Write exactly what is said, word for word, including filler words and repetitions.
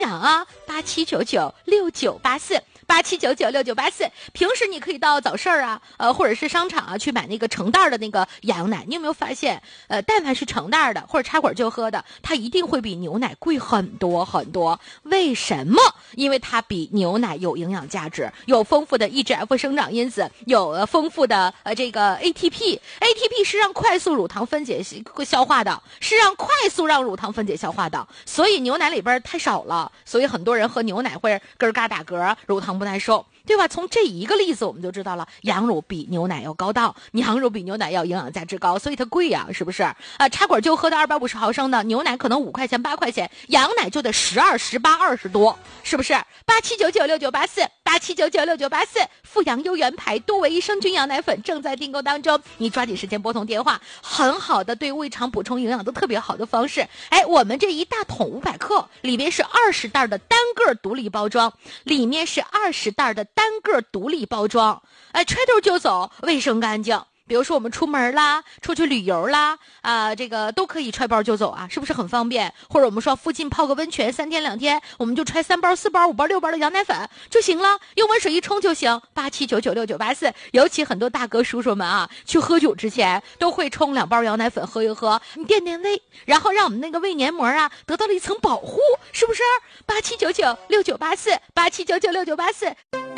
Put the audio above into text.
养啊，八七九九六九八四。八七九九六九八四，平时你可以到早市啊，呃，或者是商场啊去买那个成袋的那个羊奶。你有没有发现，呃，但凡是成袋的或者插管就喝的，它一定会比牛奶贵很多很多。为什么？因为它比牛奶有营养价值，有丰富的 E G F 生长因子，有、呃、丰富的呃这个 A T P。A T P 是让快速乳糖分解消化的，是让快速让乳糖分解消化的。所以牛奶里边太少了，所以很多人喝牛奶会咯嘎打嗝，乳糖不耐受，对吧？从这一个例子我们就知道了，羊乳比牛奶要高档，羊乳比牛奶要营养价值高，所以它贵呀、啊，是不是？啊，插管就喝的二百五十毫升的牛奶可能五块钱八块钱，羊奶就得十二十八二十多，是不是？八七九九六九八四，八七九九六九八四，富阳优元牌多维益生菌羊奶粉正在订购当中，你抓紧时间拨通电话，很好的对胃肠补充营养都特别好的方式。哎，我们这一大桶五百克里面是二十袋的单个独立包装，里面是二十袋的单个独立包装，哎，揣兜就走，卫生干净。比如说我们出门啦，出去旅游啦，啊、呃，这个都可以揣包就走啊，是不是很方便？或者我们说附近泡个温泉，三天两天，我们就揣三包、四包、五包、六包的羊奶粉就行了，用温水一冲就行。八七九九六九八四，尤其很多大哥叔叔们啊，去喝酒之前都会冲两包羊奶粉喝一喝，你垫垫胃，然后让我们那个胃黏膜啊得到了一层保护，是不是？八七九九六九八四，八七九九六九八四。